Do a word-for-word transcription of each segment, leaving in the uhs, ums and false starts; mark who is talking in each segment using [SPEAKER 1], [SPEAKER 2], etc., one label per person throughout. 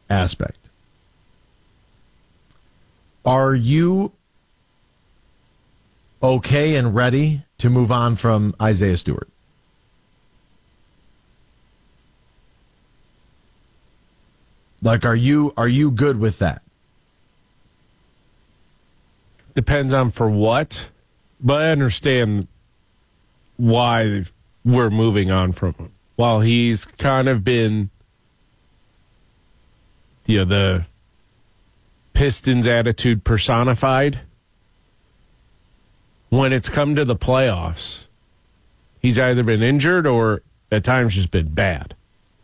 [SPEAKER 1] aspect. Are you okay and ready to move on from Isaiah Stewart? Like, are you are you good with that?
[SPEAKER 2] Depends on for what, but I understand why we're moving on from him. While he's kind of been, you know, the Pistons attitude personified, when it's come to the playoffs, he's either been injured or at times just been bad.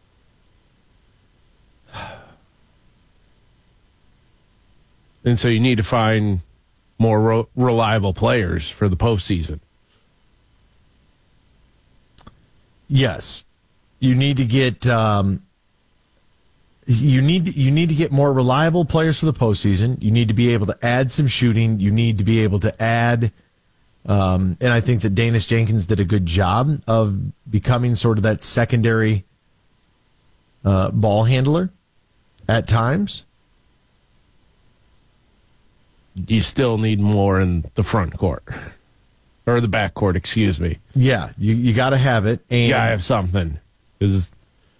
[SPEAKER 2] And so you need to find more re- reliable players for the postseason.
[SPEAKER 1] Yes, you need to get um, you need you need to get more reliable players for the postseason. You need to be able to add some shooting. You need to be able to add, um, and I think that Danis Jenkins did a good job of becoming sort of that secondary uh, ball handler at times.
[SPEAKER 2] You still need more in the front court. Or the back court, excuse me.
[SPEAKER 1] Yeah, you, you got to have it. And
[SPEAKER 2] you got to have something. Because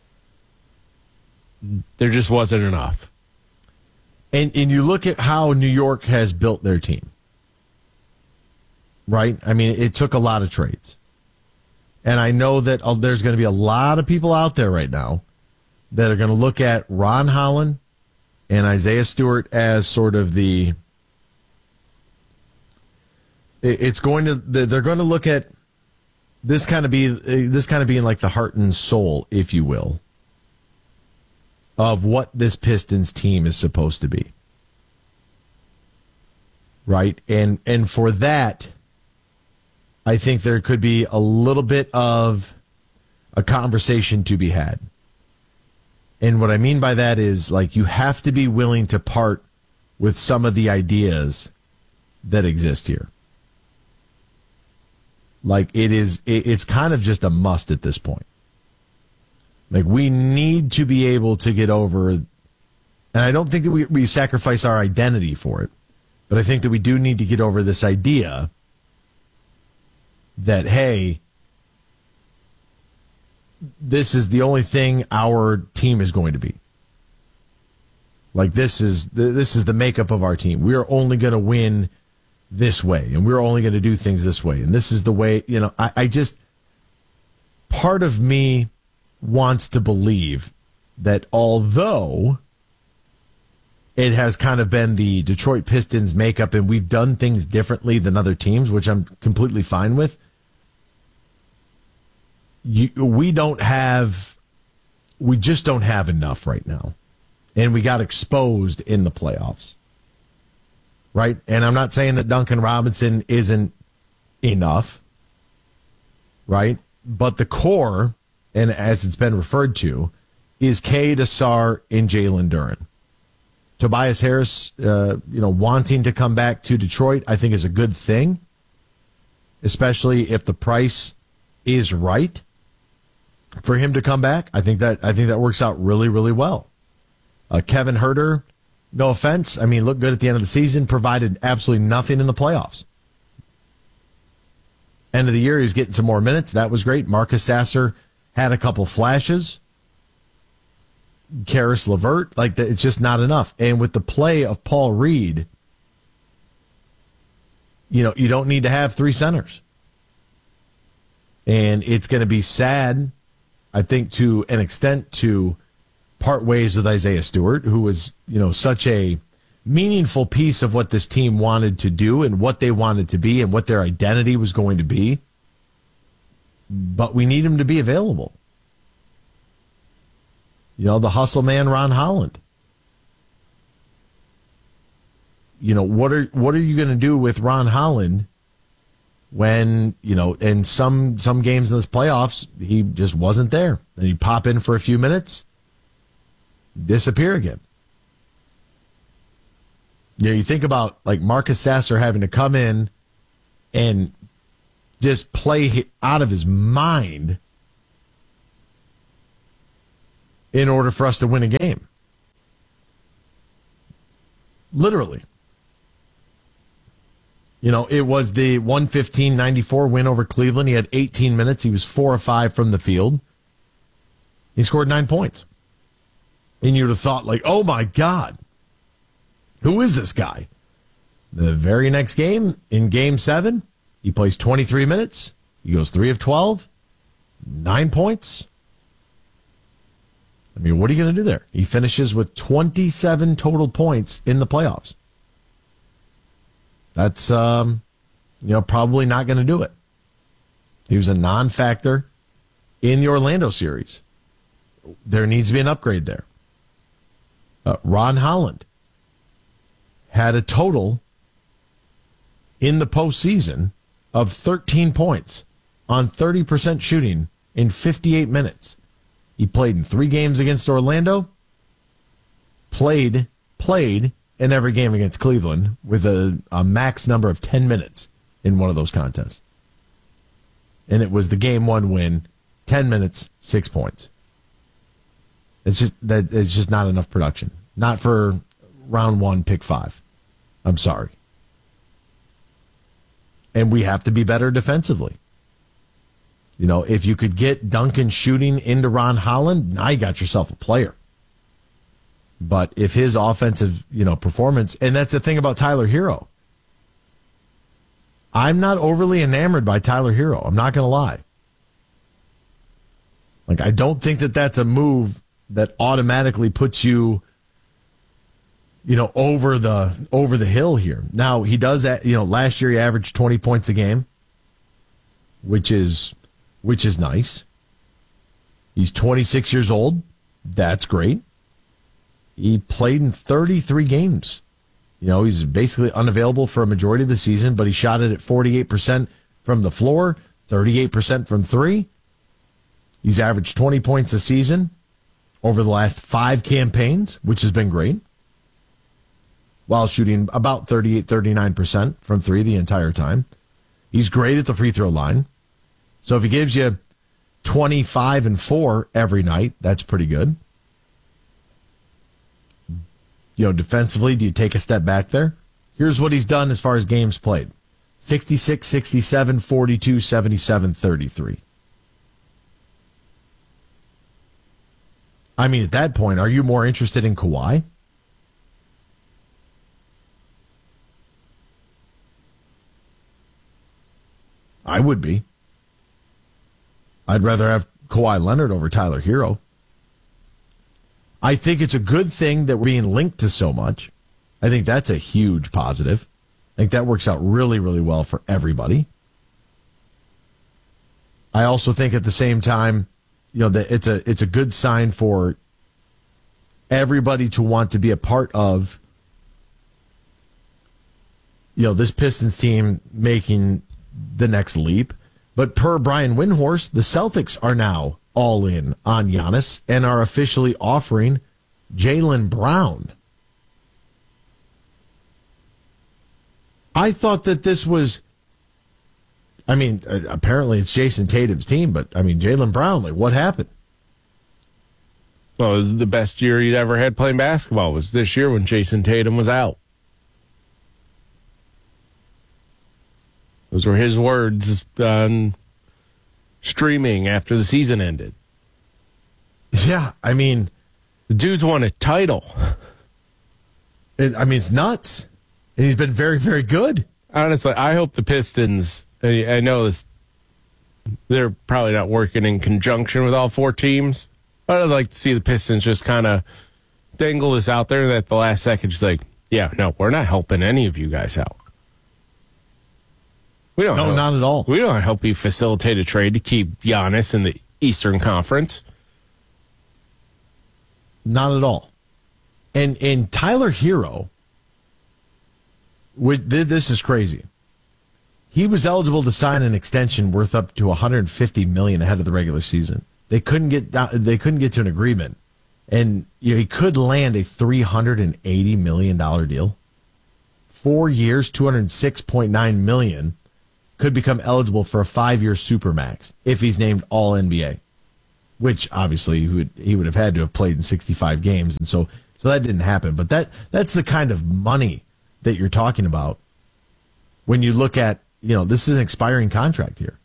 [SPEAKER 2] there just wasn't enough.
[SPEAKER 1] And, and you look at how New York has built their team. Right? I mean, it took a lot of trades. And I know that uh, there's going to be a lot of people out there right now that are going to look at Ron Holland and Isaiah Stewart as sort of the... It's going to. They're going to look at this kind of be this kind of being like the heart and soul, if you will, of what this Pistons team is supposed to be. Right, and and for that, I think there could be a little bit of a conversation to be had. And what I mean by that is, like, you have to be willing to part with some of the ideas that exist here. Like, it is, it's kind of just a must at this point. Like, we need to be able to get over, and I don't think that we, we sacrifice our identity for it, but I think that we do need to get over this idea that, hey, this is the only thing our team is going to be. Like, this is this is the makeup of our team. We are only going to win this way, and we're only going to do things this way, and this is the way, you know, I, I just, part of me wants to believe that although it has kind of been the Detroit Pistons makeup and we've done things differently than other teams, which I'm completely fine with, you, we don't have, we just don't have enough right now, and we got exposed in the playoffs. Right? And I'm not saying that Duncan Robinson isn't enough, right? But the core, and as it's been referred to, is Cade Asar and Jalen Duren. Tobias Harris, uh, you know, wanting to come back to Detroit, I think is a good thing, especially if the price is right for him to come back. I think that I think that works out really, really well. Uh, Kevin Huerter, no offense, I mean, looked good at the end of the season, provided absolutely nothing in the playoffs. End of the year, he was getting some more minutes. That was great. Marcus Sasser had a couple flashes. Karis LeVert, like that, it's just not enough. And with the play of Paul Reed, you know, you don't need to have three centers. And it's going to be sad, I think, to an extent, to part ways with Isaiah Stewart, who was, you know, such a meaningful piece of what this team wanted to do and what they wanted to be and what their identity was going to be. But we need him to be available. You know, the hustle man, Ron Holland. You know, what are what are you going to do with Ron Holland when, you know, in some some games in this playoffs, he just wasn't there. And he'd pop in for a few minutes, disappear again. You know, you think about like Marcus Sasser having to come in and just play out of his mind in order for us to win a game. Literally. You know, it was the one fifteen ninety-four win over Cleveland. He had eighteen minutes. He was four or five from the field. He scored nine points. And you'd have thought, like, oh, my God, who is this guy? The very next game, in game seven, he plays twenty-three minutes. He goes three of twelve, nine points. I mean, what are you going to do there? He finishes with twenty-seven total points in the playoffs. That's, um, you know, probably not going to do it. He was a non-factor in the Orlando series. There needs to be an upgrade there. Uh, Ron Holland had a total in the postseason of thirteen points on thirty percent shooting in fifty-eight minutes. He played in three games against Orlando, played, played in every game against Cleveland with a, a max number of ten minutes in one of those contests. And it was the game one win, ten minutes, six points. It's just that it's just not enough production. Not for round one, pick five. I'm sorry. And we have to be better defensively. You know, if you could get Duncan shooting into Ron Holland, now you got yourself a player. But if his offensive, you know, performance, and that's the thing about Tyler Hero. I'm not overly enamored by Tyler Hero. I'm not going to lie. Like, I don't think that that's a move that automatically puts you, you know, over the over the hill here. Now, he does, you know, last year he averaged twenty points a game, which is which is nice. He's twenty-six years old. That's great. He played in thirty-three games. You know, he's basically unavailable for a majority of the season, but he shot it at forty-eight percent from the floor, thirty-eight percent from three. He's averaged twenty points a season over the last five campaigns, which has been great, while shooting about thirty-eight, thirty-nine percent from three the entire time. He's great at the free throw line. So if he gives you twenty-five and four every night, that's pretty good. You know, defensively, do you take a step back there? Here's what he's done as far as games played. sixty-six, sixty-seven, forty-two, seventy-seven, thirty-three. I mean, at that point, are you more interested in Kawhi? I would be. I'd rather have Kawhi Leonard over Tyler Hero. I think it's a good thing that we're being linked to so much. I think that's a huge positive. I think that works out really, really well for everybody. I also think at the same time, you know, that it's a it's a good sign for everybody to want to be a part of, you know, this Pistons team making the next leap. But per Brian Windhorst, the Celtics are now all in on Giannis and are officially offering Jaylen Brown. I thought that this was, I mean, apparently it's Jason Tatum's team, but I mean, Jaylen Brown, like, what happened?
[SPEAKER 2] Well, it was the best year he'd ever had playing basketball was this year when Jason Tatum was out. Those were his words on streaming after the season ended.
[SPEAKER 1] Yeah, I mean,
[SPEAKER 2] the dude's won a title.
[SPEAKER 1] It, I mean, it's nuts. And he's been very, very good.
[SPEAKER 2] Honestly, I hope the Pistons, I, I know this, they're probably not working in conjunction with all four teams, but I'd like to see the Pistons just kind of dangle this out there that the last second is like, yeah, no, we're not helping any of you guys out. We don't
[SPEAKER 1] no,
[SPEAKER 2] help,
[SPEAKER 1] not at all.
[SPEAKER 2] We don't help you facilitate a trade to keep Giannis in the Eastern Conference.
[SPEAKER 1] Not at all. And and Tyler Hero, with, this is crazy. He was eligible to sign an extension worth up to one hundred fifty million dollars ahead of the regular season. They couldn't get they couldn't get to an agreement, and you know, he could land a three hundred eighty million dollars deal. Four years, two hundred six point nine million dollars. Could become eligible for a five-year supermax if he's named All N B A, which obviously he would, he would have had to have played in sixty-five games, and so So that didn't happen. But that that's the kind of money that you're talking about when you look at, you know, this is an expiring contract here.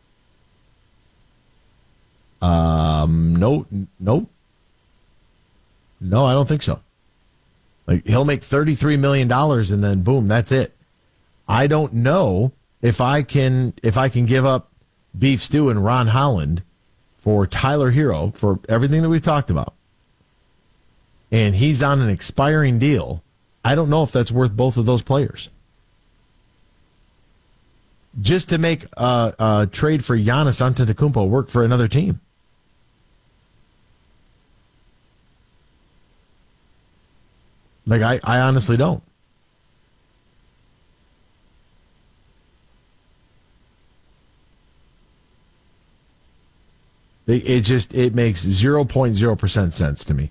[SPEAKER 1] Um, no, no, no, I don't think so. Like, he'll make thirty-three million dollars and then boom, that's it. I don't know if I can, if I can give up Beef Stew and Ron Holland for Tyler Hero, for everything that we've talked about. And he's on an expiring deal. I don't know if that's worth both of those players. Just to make a, a trade for Giannis Antetokounmpo work for another team. Like, I, I honestly don't. It, it just, it makes zero point zero percent sense to me.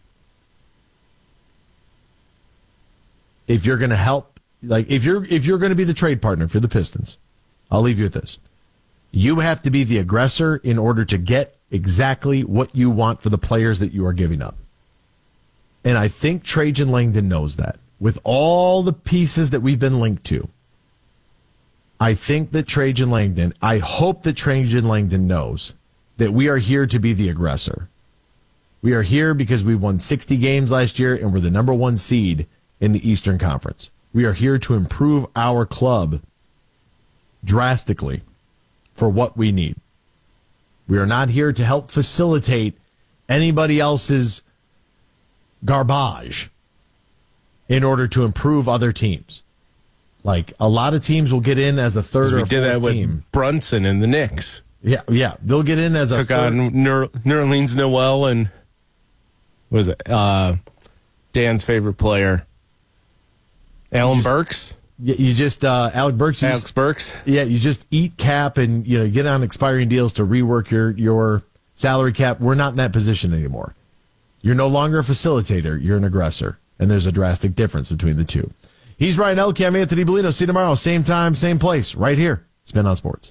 [SPEAKER 1] If you're going to help, like, if you're, if you're going to be the trade partner for the Pistons, I'll leave you with this. You have to be the aggressor in order to get exactly what you want for the players that you are giving up. And I think Trajan Langdon knows that. With all the pieces that we've been linked to, I think that Trajan Langdon, I hope that Trajan Langdon knows that we are here to be the aggressor. We are here because we won sixty games last year and we're the number one seed in the Eastern Conference. We are here to improve our club drastically for what we need. We are not here to help facilitate anybody else's garbage in order to improve other teams. Like, a lot of teams will get in as a third or
[SPEAKER 2] we
[SPEAKER 1] a
[SPEAKER 2] did
[SPEAKER 1] fourth
[SPEAKER 2] that
[SPEAKER 1] team.
[SPEAKER 2] with Brunson and the Knicks.
[SPEAKER 1] Yeah, yeah, they'll get in as a
[SPEAKER 2] took
[SPEAKER 1] third.
[SPEAKER 2] on New Orleans Noel and what was it? Uh, Dan's favorite player, Alan
[SPEAKER 1] just,
[SPEAKER 2] Burks.
[SPEAKER 1] You, you just uh, Alec Burks. You
[SPEAKER 2] Alex
[SPEAKER 1] just,
[SPEAKER 2] Burks.
[SPEAKER 1] Yeah, you just eat cap and, you know, get on expiring deals to rework your your salary cap. We're not in that position anymore. You're no longer a facilitator. You're an aggressor. And there's a drastic difference between the two. He's Ryan Elk. I'm Anthony Bellino. See you tomorrow. Same time, same place. Right here. Spin on Sports.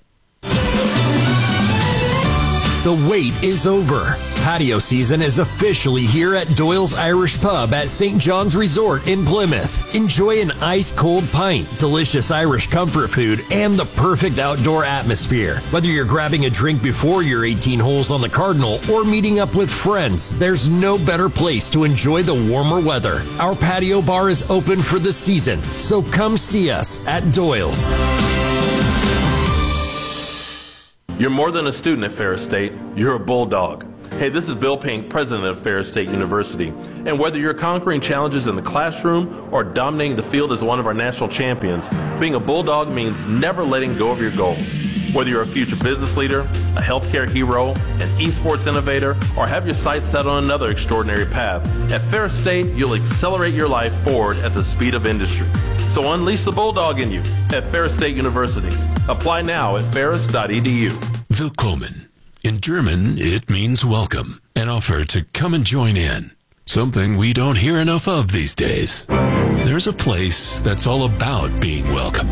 [SPEAKER 3] The wait is over. Patio season is officially here at Doyle's Irish Pub at Saint John's Resort in Plymouth. Enjoy an ice-cold pint, delicious Irish comfort food, and the perfect outdoor atmosphere. Whether you're grabbing a drink before your eighteen holes on the Cardinal or meeting up with friends, there's no better place to enjoy the warmer weather. Our patio bar is open for the season, so come see us at Doyle's.
[SPEAKER 4] You're more than a student at Ferris State, you're a bulldog. Hey, this is Bill Pink, president of Ferris State University. And whether you're conquering challenges in the classroom or dominating the field as one of our national champions, being a bulldog means never letting go of your goals. Whether you're a future business leader, a healthcare hero, an esports innovator, or have your sights set on another extraordinary path, at Ferris State, you'll accelerate your life forward at the speed of industry. So unleash the bulldog in you at Ferris State University. Apply now at ferris dot e d u.
[SPEAKER 5] Willkommen. In German, it means welcome, an offer to come and join in. Something we don't hear enough of these days. There's a place that's all about being welcome.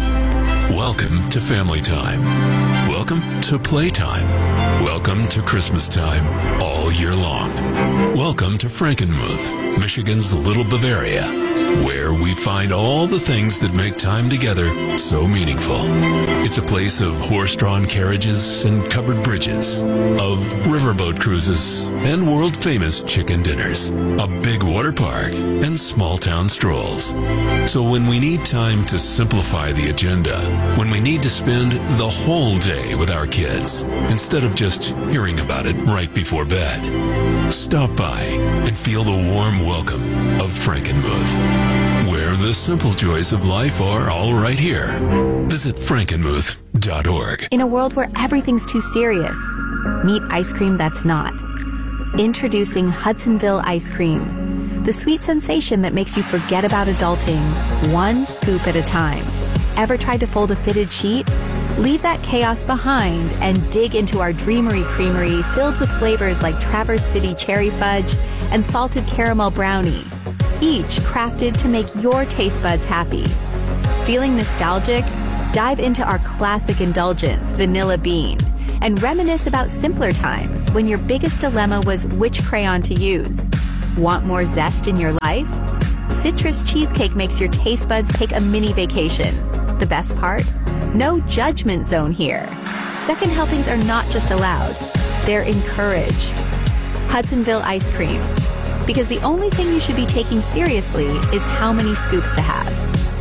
[SPEAKER 5] Welcome to family time. Welcome to playtime. Welcome to Christmas time all year long. Welcome to Frankenmuth, Michigan's Little Bavaria, where we find all the things that make time together so meaningful. It's a place of horse-drawn carriages and covered bridges, of riverboat cruises and world-famous chicken dinners, a big water park, and small-town strolls. So when we need time to simplify the agenda, when we need to spend the whole day with our kids, instead of just hearing about it right before bed, stop by and feel the warm welcome of Frankenmuth, where the simple joys of life are all right here. Visit frankenmuth dot org.
[SPEAKER 6] In a world where everything's too serious, meet ice cream that's not. Introducing Hudsonville Ice Cream, the sweet sensation that makes you forget about adulting, one scoop at a time. Ever tried to fold a fitted sheet? Leave that chaos behind and dig into our Dreamery Creamery filled with flavors like Traverse City Cherry Fudge and Salted Caramel Brownie, each crafted to make your taste buds happy. Feeling nostalgic? Dive into our classic indulgence, Vanilla Bean, and reminisce about simpler times when your biggest dilemma was which crayon to use. Want more zest in your life? Citrus Cheesecake makes your taste buds take a mini vacation. The best part? No judgment zone here. Second helpings are not just allowed, they're encouraged. Hudsonville Ice Cream. Because the only thing you should be taking seriously is how many scoops to have.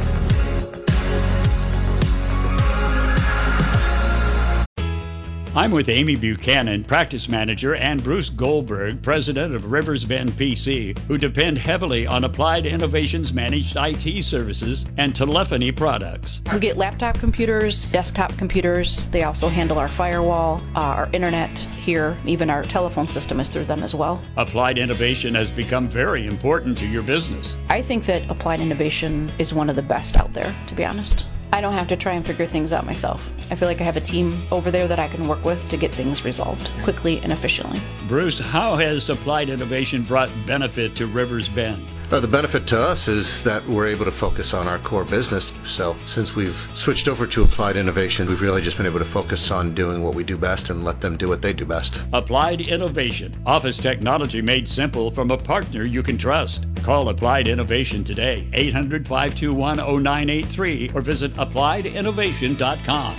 [SPEAKER 7] I'm with Amy Buchanan, practice manager, and Bruce Goldberg, president of Rivers Bend P C, who depend heavily on Applied Innovations managed I T services and telephony products.
[SPEAKER 8] We get laptop computers, desktop computers. They also handle our firewall, uh, our internet here, even our telephone system is through them as well.
[SPEAKER 7] Applied Innovation has become very important to your business.
[SPEAKER 8] I think that Applied Innovation is one of the best out there, to be honest. I don't have to try and figure things out myself. I feel like I have a team over there that I can work with to get things resolved quickly and efficiently.
[SPEAKER 7] Bruce, how has Applied Innovation brought benefit to Rivers Bend?
[SPEAKER 9] Uh, the benefit to us is that we're able to focus on our core business. So since we've switched over to Applied Innovation, we've really just been able to focus on doing what we do best and let them do what they do best.
[SPEAKER 7] Applied Innovation. Office technology made simple from a partner you can trust. Call Applied Innovation today, eight hundred, five two one, oh nine eight three, or visit applied innovation dot com.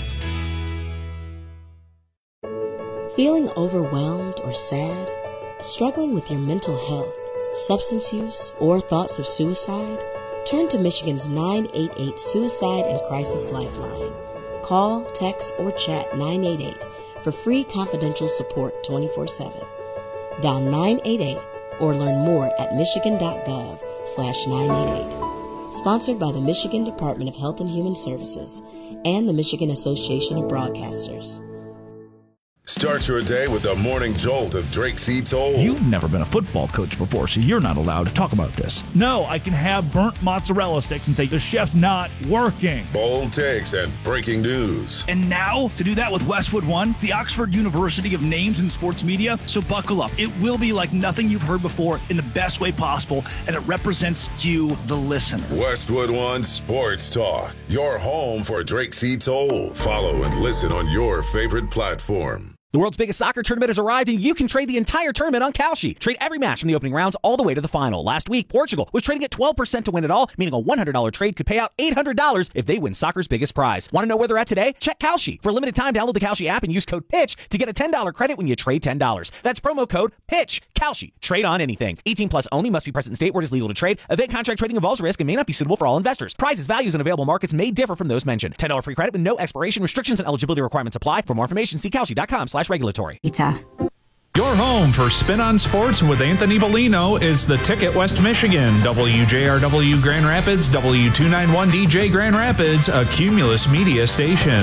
[SPEAKER 10] Feeling overwhelmed or sad? Struggling with your mental health, substance use, or thoughts of suicide? Turn to Michigan's nine eight eight Suicide and Crisis Lifeline. Call, text, or chat nine eight eight for free confidential support twenty-four seven. Dial nine eight eight or learn more at michigan.gov slash 988. Sponsored by the Michigan Department of Health and Human Services and the Michigan Association of Broadcasters.
[SPEAKER 11] Start your day with the morning jolt of Drake C. Toll.
[SPEAKER 12] You've never been a football coach before, so you're not allowed to talk about this. No, I can have burnt mozzarella sticks and say the chef's not working.
[SPEAKER 11] Bold takes and breaking news.
[SPEAKER 12] And now, to do that with Westwood One, the Oxford University of Names in Sports Media. So buckle up. It will be like nothing you've heard before in the best way possible, and it represents you, the listener.
[SPEAKER 11] Westwood One Sports Talk, your home for Drake C. Toll. Follow and listen on your favorite platform.
[SPEAKER 13] The world's biggest soccer tournament has arrived, and you can trade the entire tournament on Kalshi. Trade every match from the opening rounds all the way to the final. Last week, Portugal was trading at twelve percent to win it all, meaning a one hundred dollars trade could pay out eight hundred dollars if they win soccer's biggest prize. Want to know where they're at today? Check Kalshi. For a limited time, download the Kalshi app and use code PITCH to get a ten dollars credit when you trade ten dollars. That's promo code PITCH. Kalshi. Trade on anything. eighteen plus only. Must be present in state where it is legal to trade. Event contract trading involves risk and may not be suitable for all investors. Prizes, values, and available markets may differ from those mentioned. ten dollars free credit with no expiration. Restrictions and eligibility requirements apply. For more information, see kalshi.com slash regulatory.
[SPEAKER 14] Your home for Spin on Sports with Anthony Bellino is the Ticket West Michigan, W J R W Grand Rapids, W two ninety-one D J Grand Rapids, a Cumulus media station.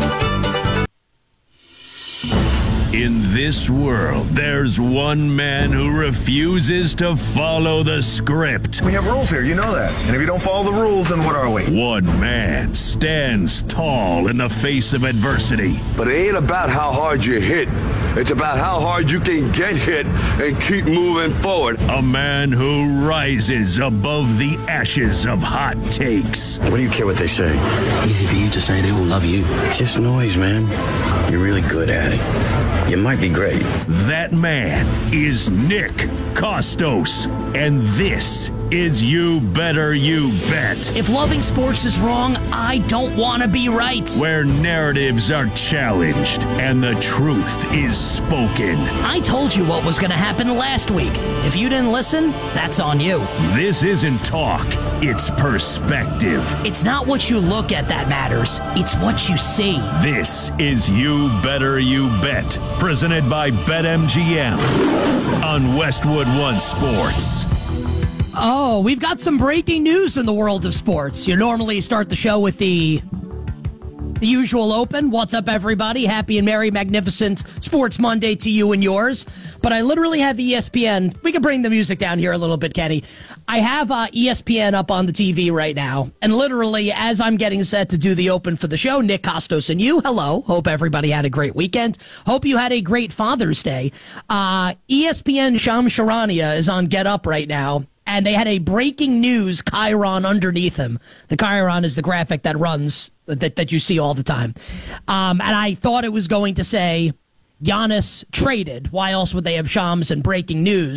[SPEAKER 15] In this world, there's one man who refuses to follow the script.
[SPEAKER 16] We have rules here, you know that. And if you don't follow the rules, then what are we?
[SPEAKER 15] One man stands tall in the face of adversity.
[SPEAKER 17] But it ain't about how hard you hit. It's about how hard you can get hit and keep moving forward.
[SPEAKER 15] A man who rises above the ashes of hot takes.
[SPEAKER 17] What do you care what they say? Easy for you to say they will love you. It's just noise, man. You're really good at it. You might be great.
[SPEAKER 15] That man is Nick Kostos, and this is You Better You Bet.
[SPEAKER 18] If loving sports is wrong, I don't want to be right.
[SPEAKER 15] Where narratives are challenged and the truth is spoken.
[SPEAKER 18] I told you what was going to happen last week. If you didn't listen, that's on you.
[SPEAKER 15] This isn't talk, it's perspective.
[SPEAKER 18] It's not what you look at that matters. It's what you see.
[SPEAKER 15] This is You Better You Bet, presented by BetMGM on Westwood One Sports.
[SPEAKER 18] Oh, we've got some breaking news in the world of sports. You normally start the show with the, the usual open. What's up, everybody? Happy and merry, magnificent Sports Monday to you and yours. But I literally have E S P N. We can bring the music down here a little bit, Kenny. I have uh, E S P N up on the T V right now. And literally, as I'm getting set to do the open for the show, Nick Kostos and you, hello. Hope everybody had a great weekend. Hope you had a great Father's Day. Uh, E S P N Shams Charania is on Get Up right now. And they had a breaking news chyron underneath him. The chyron is the graphic that runs, that, that you see all the time. Um, and I thought it was going to say, Giannis traded. Why else would they have Shams and breaking news?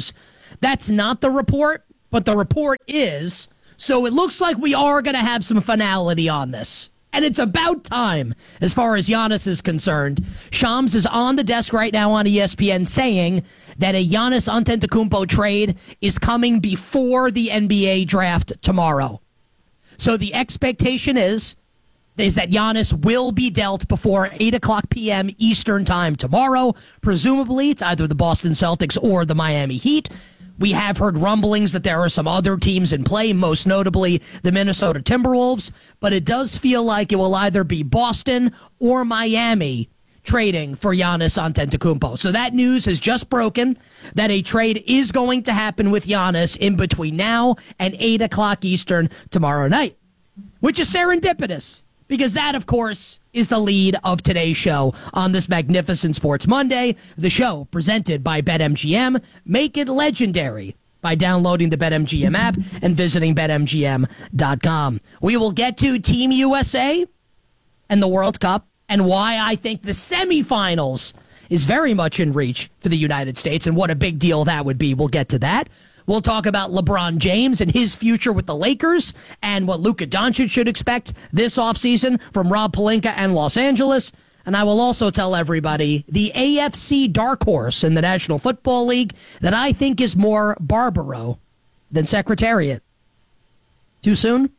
[SPEAKER 18] That's not the report, but the report is. So it looks like we are going to have some finality on this. And it's about time, as far as Giannis is concerned. Shams is on the desk right now on E S P N saying that a Giannis Antetokounmpo trade is coming before the N B A draft tomorrow. So the expectation is, is that Giannis will be dealt before eight o'clock p.m. Eastern time tomorrow. Presumably, it's either the Boston Celtics or the Miami Heat. We have heard rumblings that there are some other teams in play, most notably the Minnesota Timberwolves, but it does feel like it will either be Boston or Miami trading for Giannis Antetokounmpo. So that news has just broken that a trade is going to happen with Giannis in between now and eight o'clock Eastern tomorrow night, which is serendipitous. Because that, of course, is the lead of today's show on this magnificent Sports Monday. The show presented by BetMGM. Make it legendary by downloading the BetMGM app and visiting Bet M G M dot com. We will get to Team U S A and the World Cup and why I think the semifinals is very much in reach for the United States and what a big deal that would be. We'll get to that. We'll talk about LeBron James and his future with the Lakers and what Luka Doncic should expect this offseason from Rob Pelinka and Los Angeles. And I will also tell everybody the A F C dark horse in the National Football League that I think is more Barbaro than Secretariat. Too soon?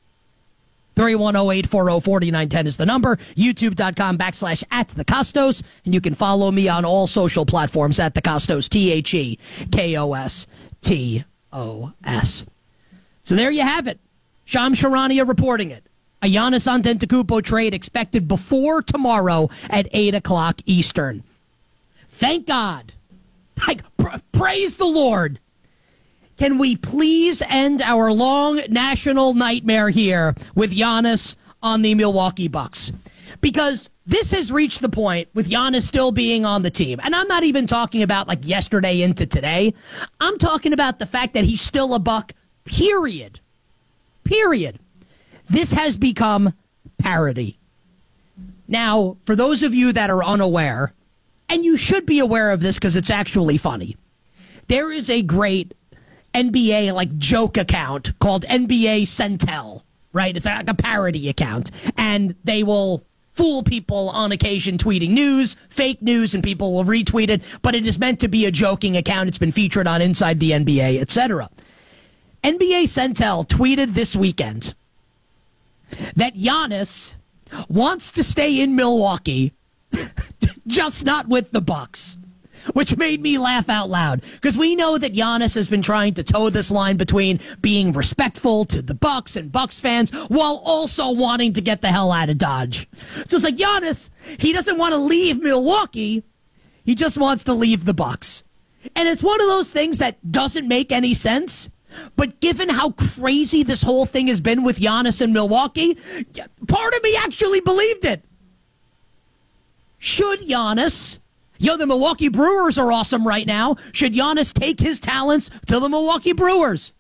[SPEAKER 18] three one zero, eight four zero, four nine one zero is the number. YouTube.com backslash at the Costos. And you can follow me on all social platforms at the Costos, T H E K O S T O S. So there you have it. Shams Charania reporting it. A Giannis Antetokounmpo trade expected before tomorrow at eight o'clock Eastern. Thank God. Like, pr- praise the Lord. Can we please end our long national nightmare here with Giannis on the Milwaukee Bucks? Because this has reached the point with Giannis still being on the team. And I'm not even talking about like yesterday into today. I'm talking about the fact that he's still a Buck, period. Period. This has become parody. Now, for those of you that are unaware, and you should be aware of this because it's actually funny, there is a great N B A like joke account called N B A Centel, right? It's like a parody account, and they will fool people on occasion tweeting news, fake news, and people will retweet it, but it is meant to be a joking account. It's been featured on Inside the N B A, et cetera. N B A Centel tweeted this weekend that Giannis wants to stay in Milwaukee, just not with the Bucks. Which made me laugh out loud, because we know that Giannis has been trying to toe this line between being respectful to the Bucks and Bucks fans while also wanting to get the hell out of Dodge. So it's like Giannis, he doesn't want to leave Milwaukee, he just wants to leave the Bucks. And it's one of those things that doesn't make any sense, but given how crazy this whole thing has been with Giannis in Milwaukee, part of me actually believed it. Should Giannis... Yo, the Milwaukee Brewers are awesome right now. Should Giannis take his talents to the Milwaukee Brewers?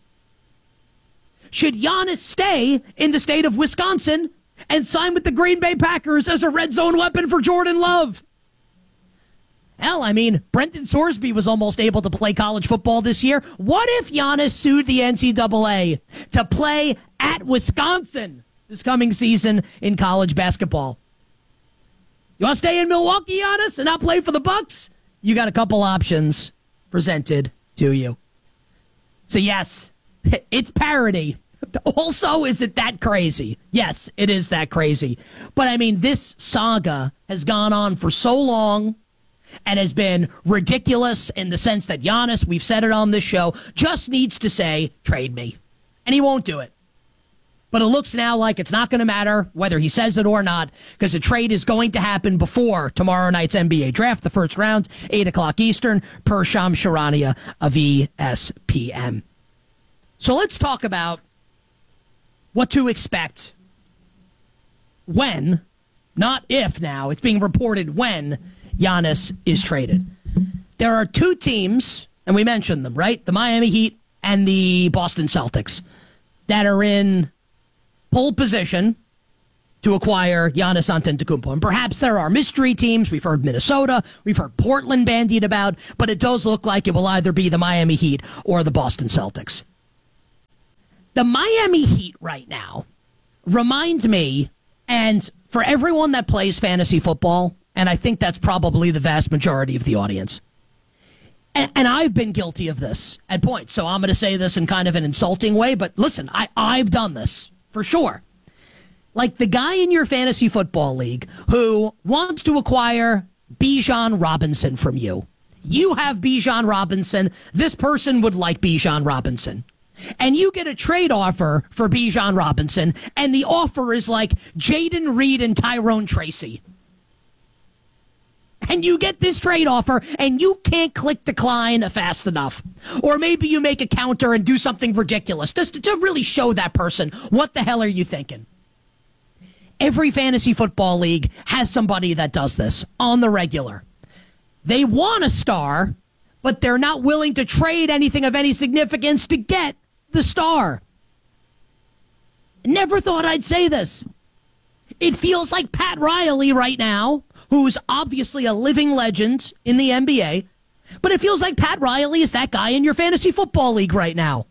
[SPEAKER 18] Should Giannis stay in the state of Wisconsin and sign with the Green Bay Packers as a red zone weapon for Jordan Love? Hell, I mean, Brendan Sorsby was almost able to play college football this year. What if Giannis sued the N C double A to play at Wisconsin this coming season in college basketball? You want to stay in Milwaukee, Giannis, and not play for the Bucks? You got a couple options presented to you. So, yes, it's parody. Also, is it that crazy? Yes, it is that crazy. But, I mean, this saga has gone on for so long and has been ridiculous in the sense that Giannis, we've said it on this show, just needs to say, trade me. And he won't do it. But it looks now like it's not going to matter whether he says it or not, because the trade is going to happen before tomorrow night's N B A draft, the first round, eight o'clock Eastern, per Shams Charania of E S P N. So let's talk about what to expect when, not if now, it's being reported when Giannis is traded. There are two teams, and we mentioned them, right? The Miami Heat and the Boston Celtics that are in pole position to acquire Giannis Antetokounmpo. And perhaps there are mystery teams. We've heard Minnesota. We've heard Portland bandied about. But it does look like it will either be the Miami Heat or the Boston Celtics. The Miami Heat right now reminds me, and for everyone that plays fantasy football, and I think that's probably the vast majority of the audience, and, and I've been guilty of this at points, so I'm going to say this in kind of an insulting way, but listen, I, I've done this for sure. Like the guy in your fantasy football league who wants to acquire Bijan Robinson from you. You have Bijan Robinson. This person would like Bijan Robinson. And you get a trade offer for Bijan Robinson, and the offer is like Jaden Reed and Tyrone Tracy. And you get this trade offer, and you can't click decline fast enough. Or maybe you make a counter and do something ridiculous just to, to really show that person, what the hell are you thinking? Every fantasy football league has somebody that does this on the regular. They want a star, but they're not willing to trade anything of any significance to get the star. Never thought I'd say this. It feels like Pat Riley right now, who's obviously a living legend in the N B A, but it feels like Pat Riley is that guy in your fantasy football league right now.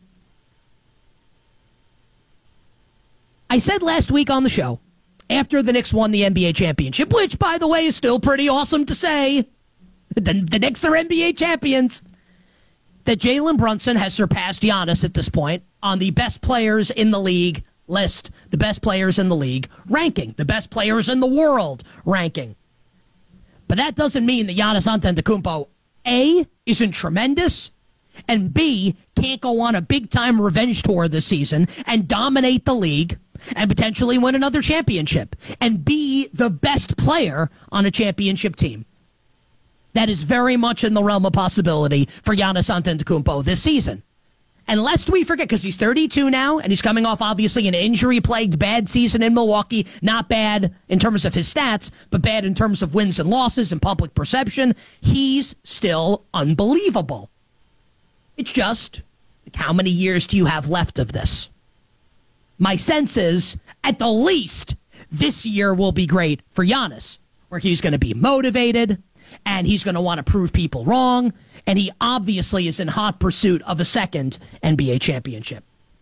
[SPEAKER 18] I said last week on the show, after the Knicks won the N B A championship, which, by the way, is still pretty awesome to say, the, the Knicks are N B A champions, that Jalen Brunson has surpassed Giannis at this point on the best players in the league list, the best players in the league ranking, the best players in the world ranking. But that doesn't mean that Giannis Antetokounmpo, A, isn't tremendous, and B, can't go on a big-time revenge tour this season and dominate the league and potentially win another championship and be the best player on a championship team. That is very much in the realm of possibility for Giannis Antetokounmpo this season. And lest we forget, because he's thirty-two now, and he's coming off, obviously, an injury-plagued bad season in Milwaukee. Not bad in terms of his stats, but bad in terms of wins and losses and public perception. He's still unbelievable. It's just, how many years do you have left of this? My sense is, at the least, this year will be great for Giannis, where he's going to be motivated, and he's going to want to prove people wrong, and he obviously is in hot pursuit of a second N B A championship.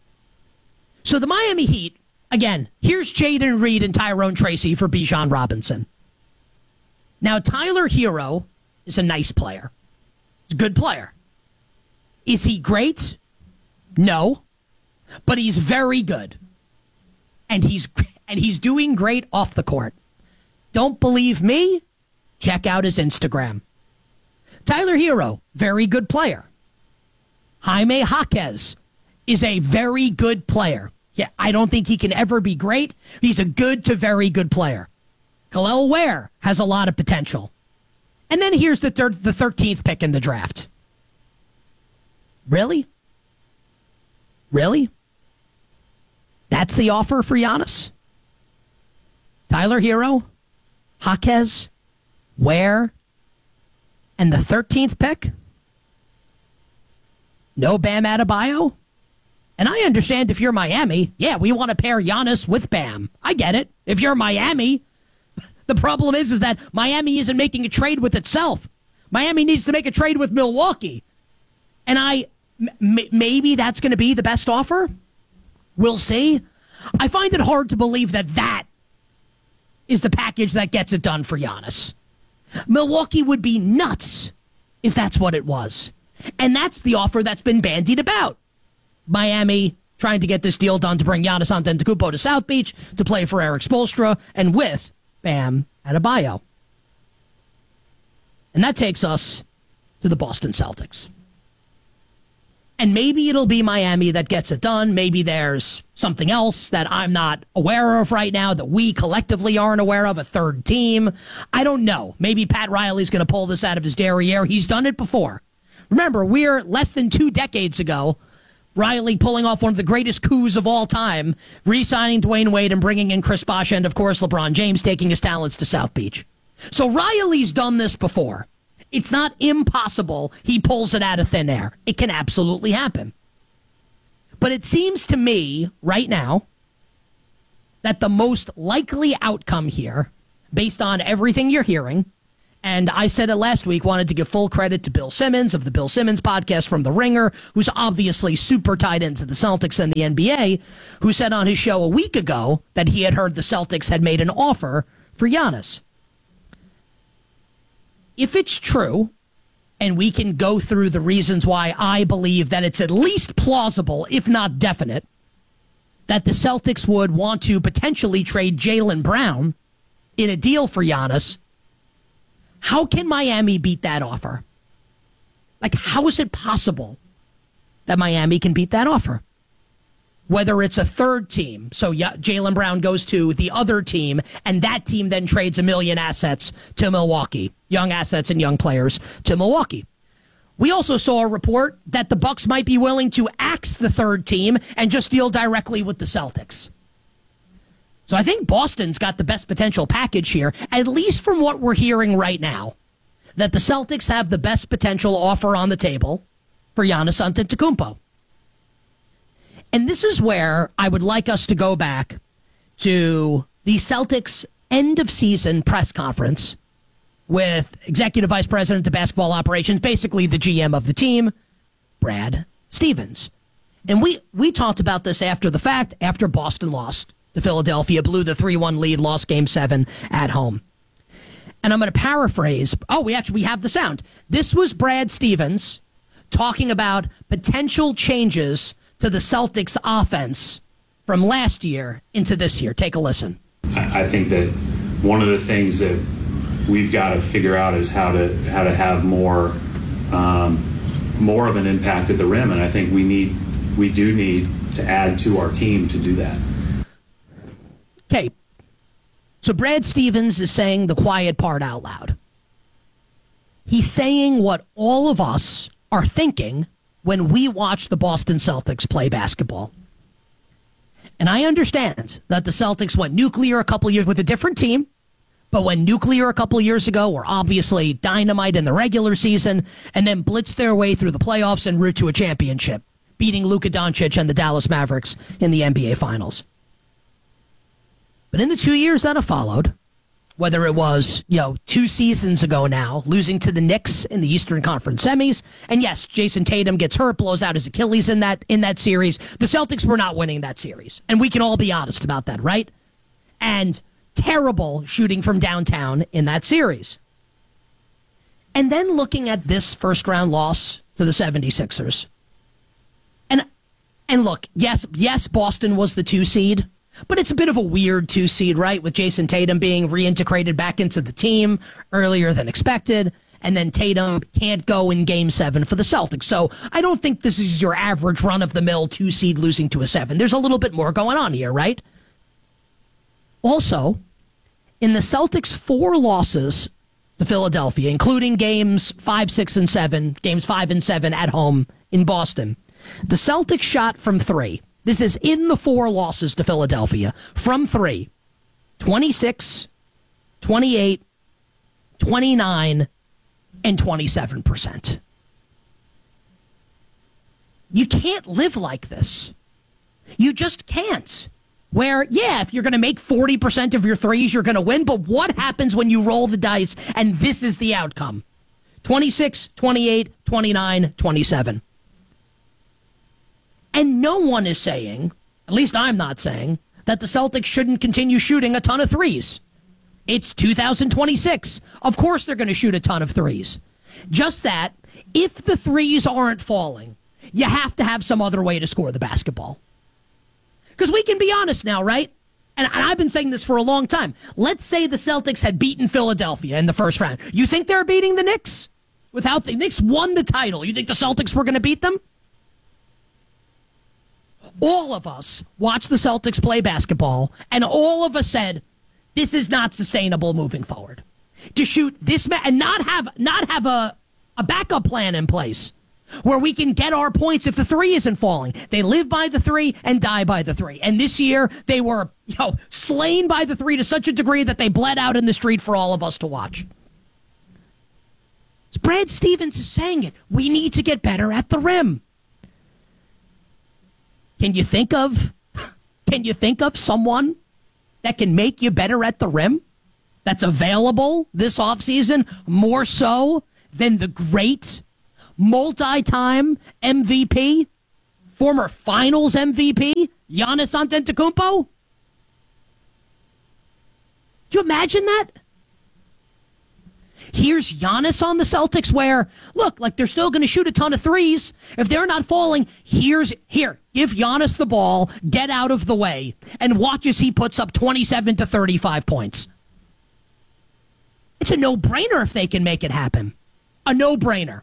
[SPEAKER 18] So the Miami Heat, again, here's Jaden Reed and Tyrone Tracy for Bijan Robinson. Now, Tyler Hero is a nice player. He's a good player. Is he great? No. But he's very good. And he's and he's doing great off the court. Don't believe me? Check out his Instagram. Tyler Hero, very good player. Jaime Jaquez is a very good player. Yeah, I don't think he can ever be great. He's a good to very good player. Khalil Ware has a lot of potential. And then here's the third, the thirteenth pick in the draft. Really? Really? That's the offer for Giannis? Tyler Hero, Jaquez, Ware, and the thirteenth pick? No Bam Adebayo? And I understand if you're Miami, yeah, we want to pair Giannis with Bam. I get it. If you're Miami, the problem is, is that Miami isn't making a trade with itself. Miami needs to make a trade with Milwaukee. And I, m- maybe that's going to be the best offer. We'll see. I find it hard to believe that that is the package that gets it done for Giannis. Milwaukee would be nuts if that's what it was. And that's the offer that's been bandied about. Miami trying to get this deal done to bring Giannis Antetokounmpo to South Beach to play for Erik Spoelstra and with Bam Adebayo. And that takes us to the Boston Celtics. And maybe it'll be Miami that gets it done. Maybe there's something else that I'm not aware of right now that we collectively aren't aware of, a third team. I don't know. Maybe Pat Riley's going to pull this out of his derriere. He's done it before. Remember, we're less than two decades ago, Riley pulling off one of the greatest coups of all time, re-signing Dwayne Wade and bringing in Chris Bosh and, of course, LeBron James taking his talents to South Beach. So Riley's done this before. It's not impossible he pulls it out of thin air. It can absolutely happen. But it seems to me right now that the most likely outcome here, based on everything you're hearing, and I said it last week, wanted to give full credit to Bill Simmons of the Bill Simmons podcast from The Ringer, who's obviously super tied into the Celtics and the N B A, who said on his show a week ago that he had heard the Celtics had made an offer for Giannis. If it's true, and we can go through the reasons why I believe that it's at least plausible, if not definite, that the Celtics would want to potentially trade Jaylen Brown in a deal for Giannis, how can Miami beat that offer? Like, how is it possible that Miami can beat that offer? Whether it's a third team, so yeah, Jaylen Brown goes to the other team, and that team then trades a million assets to Milwaukee, young assets and young players to Milwaukee. We also saw a report that the Bucks might be willing to axe the third team and just deal directly with the Celtics. So I think Boston's got the best potential package here, at least from what we're hearing right now, that the Celtics have the best potential offer on the table for Giannis Antetokounmpo. And this is where I would like us to go back to the Celtics end of season press conference with Executive Vice President of Basketball Operations, basically the G M of the team, Brad Stevens. And we, we talked about this after the fact, after Boston lost to Philadelphia, blew the three one lead, lost game seven at home. And I'm going to paraphrase. Oh, we actually we have the sound. This was Brad Stevens talking about potential changes to the Celtics offense from last year into this year. Take a listen.
[SPEAKER 19] I think that one of the things that we've got to figure out is how to how to have more um, more of an impact at the rim, and I think we need we do need to add to our team to do that.
[SPEAKER 18] Okay, so Brad Stevens is saying the quiet part out loud. He's saying what all of us are thinking when we watch the Boston Celtics play basketball. And I understand that the Celtics went nuclear a couple years with a different team, but went nuclear a couple years ago, were obviously dynamite in the regular season, and then blitzed their way through the playoffs en route to a championship, beating Luka Doncic and the Dallas Mavericks in the N B A Finals. But in the two years that have followed, whether it was, you know, two seasons ago now, losing to the Knicks in the Eastern Conference semis, and yes, Jason Tatum gets hurt, blows out his Achilles in that in that series. The Celtics were not winning that series, and we can all be honest about that, right? And terrible shooting from downtown in that series. And then looking at this first-round loss to the seventy-sixers. And and look, yes, yes, Boston was the two seed, but it's a bit of a weird two seed, right? With Jason Tatum being reintegrated back into the team earlier than expected, and then Tatum can't go in game seven for the Celtics. So I don't think this is your average run-of-the-mill two seed losing to a seven. There's a little bit more going on here, right? Also, in the Celtics' four losses to Philadelphia, including games five, six, and seven, games five and seven at home in Boston, the Celtics shot from three. This is in the four losses to Philadelphia. From three, twenty-six, twenty-eight, twenty-nine, and twenty-seven percent. You can't live like this. You just can't. Where, yeah, if you're going to make forty percent of your threes, you're going to win. But what happens when you roll the dice and this is the outcome? twenty-six, twenty-eight, twenty-nine, twenty-seven. And no one is saying, at least I'm not saying, that the Celtics shouldn't continue shooting a ton of threes. It's two thousand twenty-six. Of course they're going to shoot a ton of threes. Just that, if the threes aren't falling, you have to have some other way to score the basketball. Because we can be honest now, right? And I've been saying this for a long time. Let's say the Celtics had beaten Philadelphia in the first round. You think they're beating the Knicks? Without the Knicks won the title. You think the Celtics were going to beat them? All of us watched the Celtics play basketball, and all of us said, this is not sustainable moving forward. To shoot this ma- and not have not have a, a backup plan in place where we can get our points if the three isn't falling. They live by the three and die by the three. And this year, they were, you know, slain by the three to such a degree that they bled out in the street for all of us to watch. Brad Stevens is saying it. We need to get better at the rim. Can you think of, can you think of someone that can make you better at the rim, that's available this offseason, more so than the great multi-time M V P, former finals M V P, Giannis Antetokounmpo? Do you imagine that? Here's Giannis on the Celtics where, look, like they're still going to shoot a ton of threes. If they're not falling, here's, here, give Giannis the ball, get out of the way, and watch as he puts up twenty-seven to thirty-five points. It's a no-brainer if they can make it happen. A no-brainer.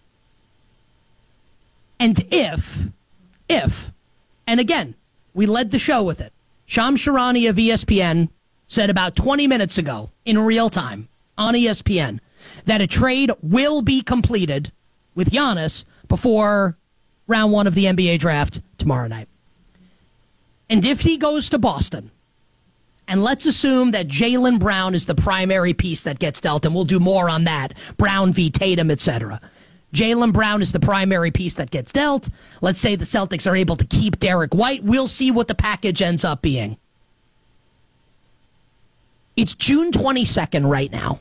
[SPEAKER 18] And if, if, and again, we led the show with it. Shams Charania of E S P N said about twenty minutes ago in real time on E S P N that a trade will be completed with Giannis before round one of the N B A draft tomorrow night. And if he goes to Boston, and let's assume that Jaylen Brown is the primary piece that gets dealt, and we'll do more on that, Brown v. Tatum, et cetera. Jaylen Brown is the primary piece that gets dealt. Let's say the Celtics are able to keep Derek White. We'll see what the package ends up being. It's June twenty-second right now.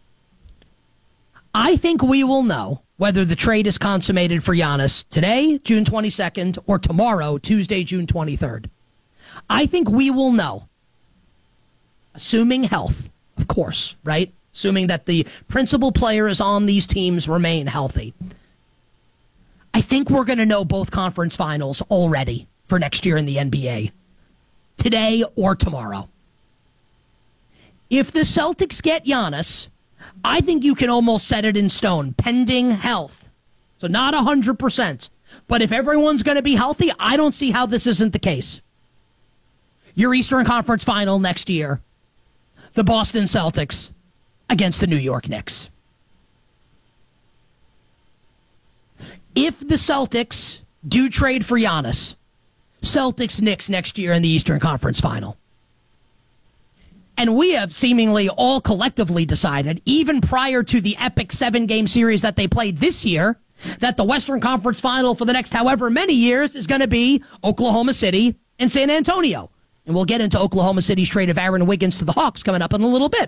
[SPEAKER 18] I think we will know whether the trade is consummated for Giannis today, June twenty-second, or tomorrow, Tuesday, June twenty-third. I think we will know, assuming health, of course, right? Assuming that the principal players on these teams remain healthy. I think we're going to know both conference finals already for next year in the N B A. Today or tomorrow. If the Celtics get Giannis, I think you can almost set it in stone, pending health. So not one hundred percent. But if everyone's going to be healthy, I don't see how this isn't the case. Your Eastern Conference final next year, the Boston Celtics against the New York Knicks. If the Celtics do trade for Giannis, Celtics-Knicks next year in the Eastern Conference final. And we have seemingly all collectively decided, even prior to the epic seven-game series that they played this year, that the Western Conference final for the next however many years is going to be Oklahoma City and San Antonio. And we'll get into Oklahoma City's trade of Aaron Wiggins to the Hawks coming up in a little bit.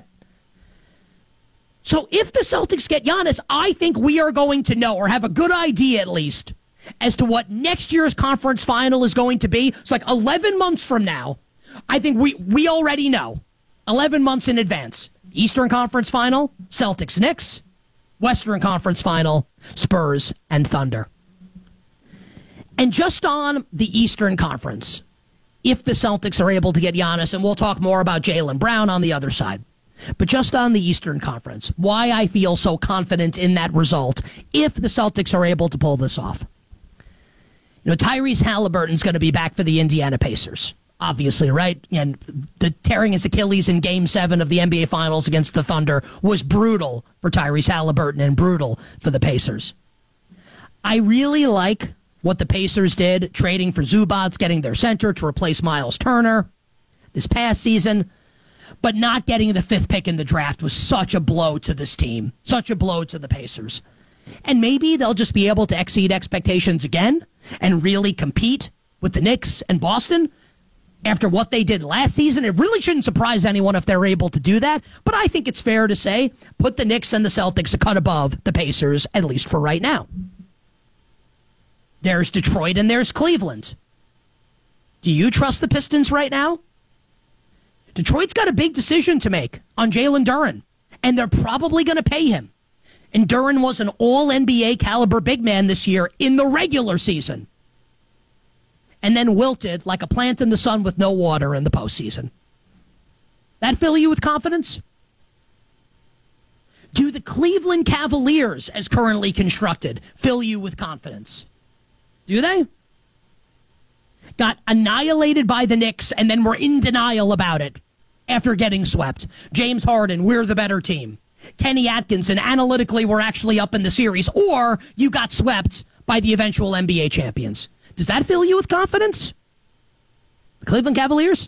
[SPEAKER 18] So if the Celtics get Giannis, I think we are going to know, or have a good idea at least, as to what next year's conference final is going to be. It's like eleven months from now. I think we, we already know. eleven months in advance. Eastern Conference final, Celtics-Knicks. Western Conference final, Spurs and Thunder. And just on the Eastern Conference, if the Celtics are able to get Giannis, and we'll talk more about Jaylen Brown on the other side, but just on the Eastern Conference, why I feel so confident in that result if the Celtics are able to pull this off. You know, Tyrese Halliburton's going to be back for the Indiana Pacers. Obviously, right? And the tearing his Achilles in Game seven of the N B A Finals against the Thunder was brutal for Tyrese Halliburton and brutal for the Pacers. I really like what the Pacers did, trading for Zubats, getting their center to replace Miles Turner this past season, but not getting the fifth pick in the draft was such a blow to this team, such a blow to the Pacers. And maybe they'll just be able to exceed expectations again and really compete with the Knicks and Boston. After what they did last season, it really shouldn't surprise anyone if they're able to do that. But I think it's fair to say, put the Knicks and the Celtics a cut above the Pacers, at least for right now. There's Detroit and there's Cleveland. Do you trust the Pistons right now? Detroit's got a big decision to make on Jalen Duren, and they're probably going to pay him. And Duren was an all-N B A caliber big man this year in the regular season, and then wilted like a plant in the sun with no water in the postseason. That fill you with confidence? Do the Cleveland Cavaliers, as currently constructed, fill you with confidence? Do they? Got annihilated by the Knicks and then were in denial about it after getting swept. James Harden, we're the better team. Kenny Atkinson, analytically, we're actually up in the series. Or you got swept by the eventual N B A champions. Does that fill you with confidence? The Cleveland Cavaliers?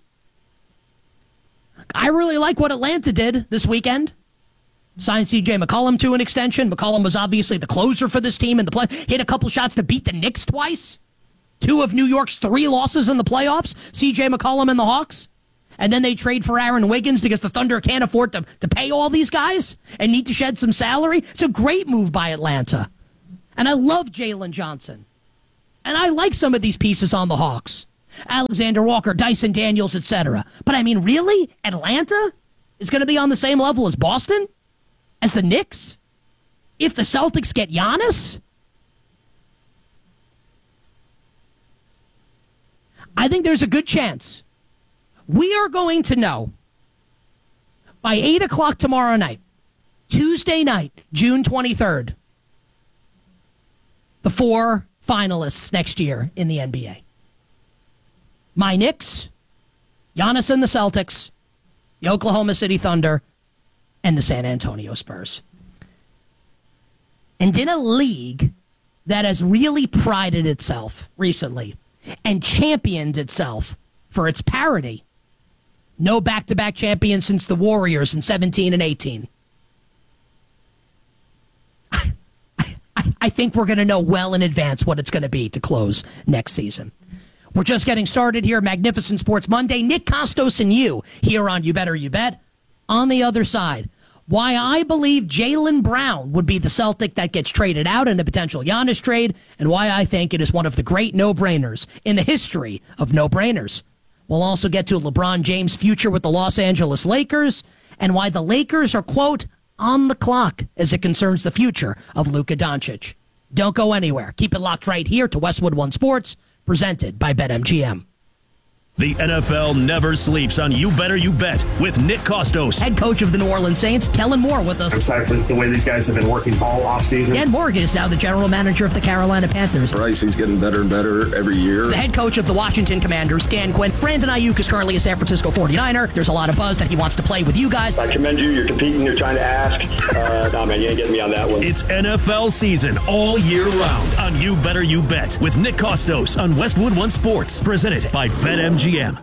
[SPEAKER 18] I really like what Atlanta did this weekend. Signed C J McCollum to an extension. McCollum was obviously the closer for this team in the play. Hit a couple shots to beat the Knicks twice. Two of New York's three losses in the playoffs. C J McCollum and the Hawks. and then they trade for Aaron Wiggins because the Thunder can't afford to, to pay all these guys and need to shed some salary. It's a great move by Atlanta. And I love Jalen Johnson. And I like some of these pieces on the Hawks. Alexander Walker, Dyson Daniels, et cetera. But I mean, really? Atlanta is going to be on the same level as Boston? As the Knicks? If the Celtics get Giannis? I think there's a good chance we are going to know by eight o'clock tomorrow night, Tuesday night, June twenty-third, the four finalists next year in the N B A. My Knicks, Giannis and the Celtics, the Oklahoma City Thunder, and the San Antonio Spurs. And in a league that has really prided itself recently and championed itself for its parity, no back-to-back champions since the Warriors in seventeen and eighteen. I, I, I think we're going to know well in advance what it's going to be to close next season. We're just getting started here. Magnificent Sports Monday. Nick Kostos and you here on You Better You Bet. On the other side, why I believe Jaylen Brown would be the Celtic that gets traded out in a potential Giannis trade, and why I think it is one of the great no-brainers in the history of no-brainers. We'll also get to LeBron James' future with the Los Angeles Lakers, and why the Lakers are, quote, on the clock as it concerns the future of Luka Doncic. Don't go anywhere. Keep it locked right here to Westwood One Sports, presented by BetMGM.
[SPEAKER 15] The N F L never sleeps on You Better You Bet with Nick Kostos.
[SPEAKER 18] Head coach of the New Orleans Saints, Kellen Moore, with us.
[SPEAKER 20] I'm excited for the way these guys have been working all offseason.
[SPEAKER 18] Dan Morgan is now the general manager of the Carolina Panthers.
[SPEAKER 21] Bryce, he's getting better and better every year.
[SPEAKER 18] The head coach of the Washington Commanders, Dan Quinn. Brandon Ayuk is currently a San Francisco forty-niner. There's a lot of buzz that he wants to play with you guys.
[SPEAKER 20] I commend you. You're competing. You're trying to ask. Uh, no, man, you ain't getting me on that one.
[SPEAKER 15] It's N F L season all year round on You Better You Bet with Nick Kostos on Westwood One Sports, presented by BetMGM.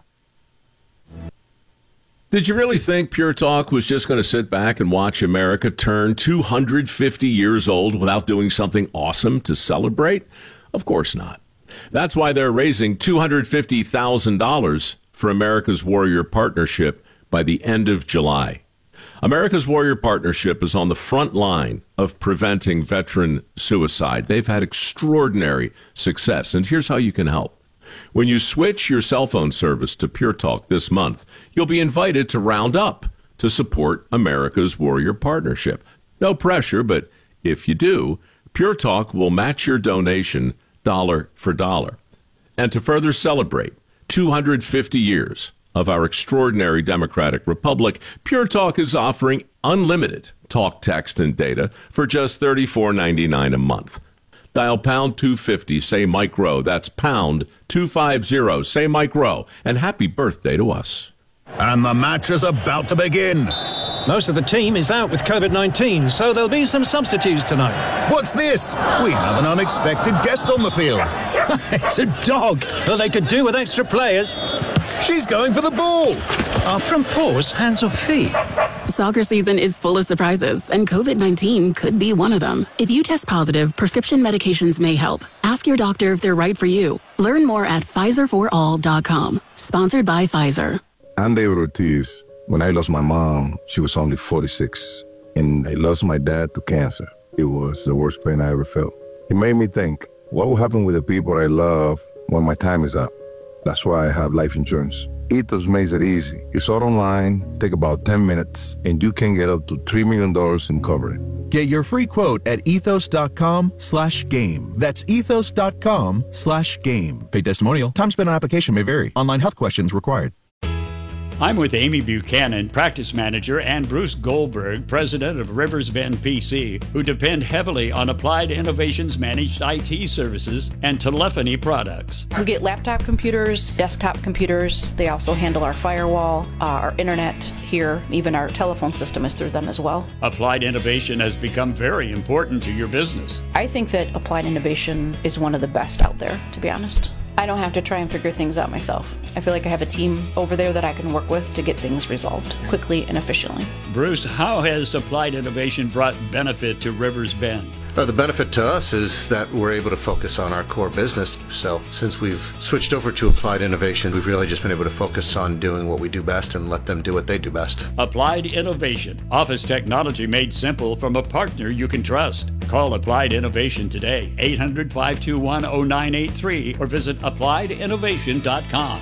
[SPEAKER 22] Did you really think Pure Talk was just going to sit back and watch America turn two hundred fifty years old without doing something awesome to celebrate? Of course not. That's why they're raising two hundred fifty thousand dollars for America's Warrior Partnership by the end of July. America's Warrior Partnership is on the front line of preventing veteran suicide. They've had extraordinary success, and here's how you can help. When you switch your cell phone service to Pure Talk this month, you'll be invited to round up to support America's Warrior Partnership. No pressure, but if you do, Pure Talk will match your donation dollar for dollar. And to further celebrate two hundred fifty years of our extraordinary democratic republic, Pure Talk is offering unlimited talk, text, and data for just thirty-four ninety-nine a month. Dial pound two fifty, say Mike Rowe. That's pound two fifty, say Mike Rowe. And happy birthday to us.
[SPEAKER 23] And the match is about to begin.
[SPEAKER 24] Most of the team is out with COVID nineteen, so there'll be some substitutes tonight.
[SPEAKER 23] What's this? We have an unexpected guest on the field.
[SPEAKER 24] It's a dog. Well, they could do with extra players.
[SPEAKER 23] She's going for the ball.
[SPEAKER 24] Are front paws hands or feet?
[SPEAKER 25] Soccer season is full of surprises, and COVID nineteen could be one of them. If you test positive, prescription medications may help. Ask your doctor if they're right for you. Learn more at Pfizer for all dot com. Sponsored by Pfizer.
[SPEAKER 26] I'm David Ortiz. When I lost my mom, she was only forty-six, and I lost my dad to cancer. It was the worst pain I ever felt. It made me think, what will happen with the people I love when my time is up? That's why I have life insurance. Ethos makes it easy. It's all online, take about ten minutes, and you can get up to three million dollars in coverage.
[SPEAKER 27] Get your free quote at ethos.com slash game. That's ethos.com slash game. Paid testimonial. Time spent on application may vary. Online health questions required.
[SPEAKER 7] I'm with Amy Buchanan, practice manager, and Bruce Goldberg, president of Rivers Bend P C, who depend heavily on Applied Innovations managed I T services and telephony products.
[SPEAKER 8] We get laptop computers, desktop computers. They also handle our firewall, uh, our internet here. Even our telephone system is through them as well.
[SPEAKER 7] Applied Innovation has become very important to your business.
[SPEAKER 8] I think that Applied Innovation is one of the best out there, to be honest. I don't have to try and figure things out myself. I feel like I have a team over there that I can work with to get things resolved quickly and efficiently.
[SPEAKER 7] Bruce, how has Applied Innovation brought benefit to Rivers Bend?
[SPEAKER 1] Uh, the benefit to us is that we're able to focus on our core business. So since we've switched over to Applied Innovation, we've really just been able to focus on doing what we do best and let them do what they do best.
[SPEAKER 7] Applied Innovation. Office technology made simple from a partner you can trust. Call Applied Innovation today, eight hundred, five two one, oh nine eight three, or visit applied innovation dot com.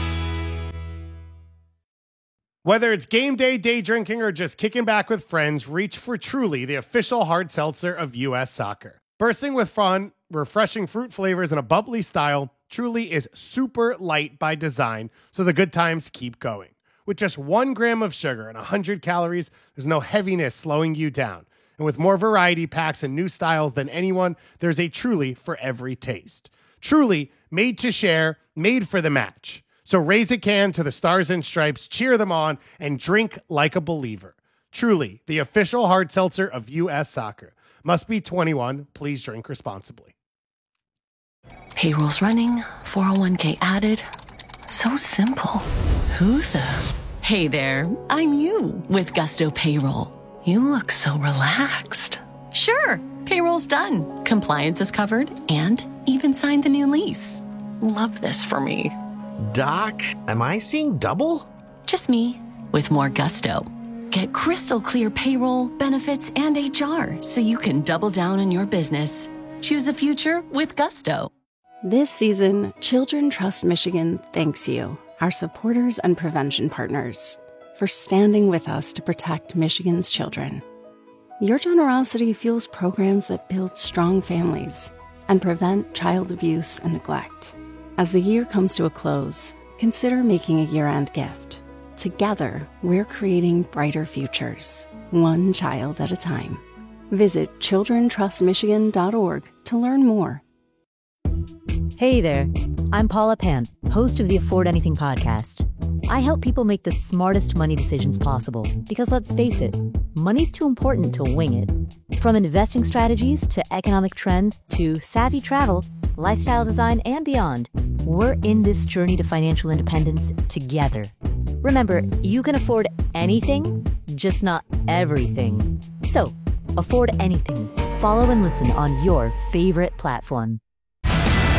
[SPEAKER 2] Whether it's game day, day drinking, or just kicking back with friends, reach for Truly, the official hard seltzer of U S Soccer. Bursting with fun, refreshing fruit flavors, and a bubbly style, Truly is super light by design, so the good times keep going. With just one gram of sugar and one hundred calories, there's no heaviness slowing you down. And with more variety packs and new styles than anyone, there's a Truly for every taste. Truly, made to share, made for the match. So raise a can to the Stars and Stripes, cheer them on, and drink like a believer. Truly, the official hard seltzer of U S Soccer. Must be twenty-one. Please drink responsibly.
[SPEAKER 3] Payroll's running, four oh one k added. So simple. Who the? Hey there, I'm you with Gusto Payroll. You look so relaxed. Sure, payroll's done. Compliance is covered and even signed the new lease. Love this for me.
[SPEAKER 4] Doc, am I seeing double?
[SPEAKER 3] Just me, with more gusto. Get crystal clear payroll, benefits, and H R so you can double down on your business. Choose a future with gusto.
[SPEAKER 5] This season, Children Trust Michigan thanks you, our supporters and prevention partners, for standing with us to protect Michigan's children. Your generosity fuels programs that build strong families and prevent child abuse and neglect. As the year comes to a close, consider making a year-end gift. Together, we're creating brighter futures, one child at a time. Visit children trust michigan dot org to learn more.
[SPEAKER 6] Hey there, I'm Paula Pant, host of the Afford Anything podcast. I help people make the smartest money decisions possible because, let's face it, money's too important to wing it. From investing strategies to economic trends to savvy travel, lifestyle design, and beyond, we're in this journey to financial independence together. Remember, you can afford anything, just not everything. So, afford anything. Follow and listen on your favorite platform.